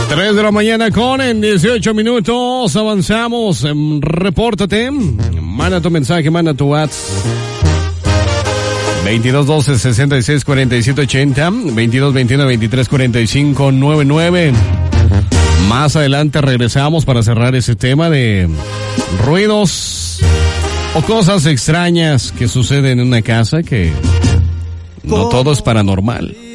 3 de la mañana con en 18 minutos. Avanzamos. Repórtate. Manda tu mensaje, manda tu WhatsApp. 2212-664780. 2221-234599. Más adelante regresamos para cerrar ese tema de ruidos o cosas extrañas que suceden en una casa, que no todo es paranormal.